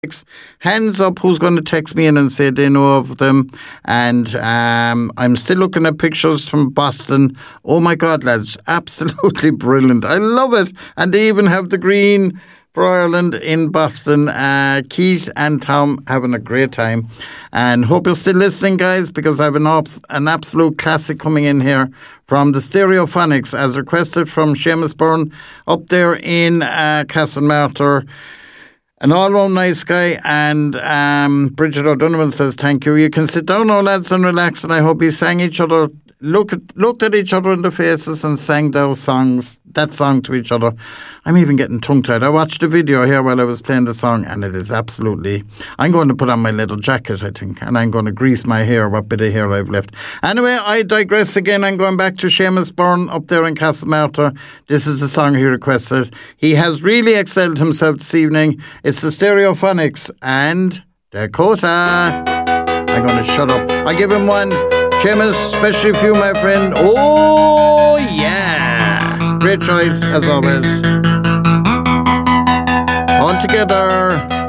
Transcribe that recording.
Hands up who's going to text me in and say they know of them. And I'm still looking at pictures from Boston. Oh my God, lads, absolutely brilliant. I love it. And they even have the green for Ireland in Boston. Keith and Tom having a great time. And hope you're still listening, guys, because I have an absolute classic coming in here from the Stereophonics as requested from Seamus Byrne up there in Castlemartyr. An all-round nice guy, and Bridget O'Donovan says, thank you. You can sit down now, lads, and relax, and I hope you sang each other, looked at each other in the faces and sang that song to each other. I'm even getting tongue-tied. I watched the video here while I was playing the song, and it is absolutely... I'm going to put on my little jacket, I think, and I'm going to grease my hair, what bit of hair I've left. Anyway, I digress again. I'm going back to Seamus Byrne up there in Castlemartyr. This is the song he requested. He has really excelled himself this evening. It's the Stereophonics and Dakota. I'm going to shut up. I give him one. Seamus, especially for you, my friend. Oh, yeah. Great choice, as always. On together.